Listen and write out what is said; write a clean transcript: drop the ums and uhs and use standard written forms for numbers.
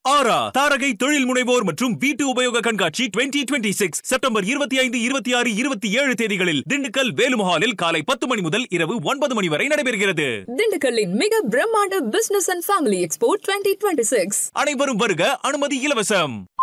ஆரா தாரகை தொழில் முனைவோர் மற்றும் வீட்டு உபயோக கண்காட்சி 2026 செப்டம்பர் 25, 26, 27 தேதிகளில் திண்டுக்கல் வேலுமஹாலில் காலை 10 மணி முதல் இரவு 9 மணி வரை நடைபெறுகிறது. திண்டுக்கல்லின் மிக பிரம்மாண்ட பிசினஸ் அண்ட் ஃபேமிலி எக்ஸ்போ 2026. அனைவரும் வருக, அனுமதி இலவசம்.